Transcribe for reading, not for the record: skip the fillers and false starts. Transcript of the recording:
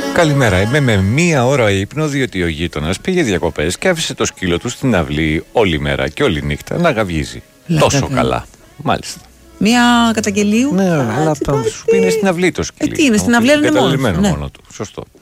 Καλημέρα. Είμαι με 1 ώρα ύπνο, διότι ο γείτονας πήγε διακοπές και άφησε το σκύλο του στην αυλή όλη μέρα και όλη νύχτα να γαβγίζει. Τόσο καλά. Μάλιστα. Μια καταγγελίου. Ναι, αλλά σου πει είναι στην αυλή το σκύλο. Τι είναι, στην αυλή είναι μόνο του. Μόνο του. Σωστό.